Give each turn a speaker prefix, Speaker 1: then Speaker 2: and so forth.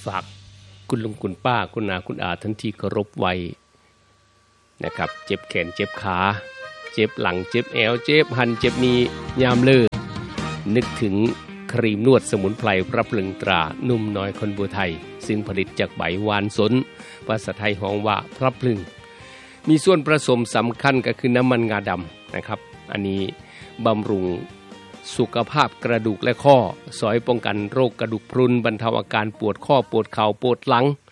Speaker 1: ฝากคุณลุงคุณป้าคุณอาคุณอาท่านที่เคารพไว้นะครับเจ็บแขนเจ็บขาเจ็บหลังเจ็บแอวเจ็บหันเจ็บมียามเลิกนึกถึงครีมนวดสมุนไพรพระพลึงตรานุ่มน้อยคนบัวไทยซึ่งผลิตจากใบวานสนภาษาไทยฮ้องว่าพระพลึงมีส่วนผสมสำคัญก็คือน้ำมันงาดำนะครับอันนี้บำรุงสุขภาพกระดูกและข้อสอยป้องกันโรคกระดูกพรุนบรรเทาอาการปวดข้อปวดเข่าปวดหลัง